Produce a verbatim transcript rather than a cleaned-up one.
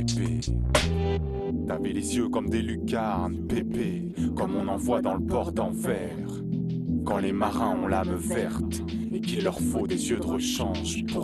T'avais les yeux comme des lucarnes, pépé, comme on en voit dans le port d'Anvers. Quand les marins ont l'âme verte et qu'il leur faut des yeux de rechange pour